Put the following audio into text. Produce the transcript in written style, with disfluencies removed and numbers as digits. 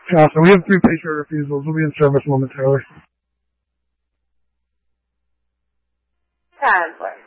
So we have 3 Patriot refusals. We'll be in service momentarily. Time for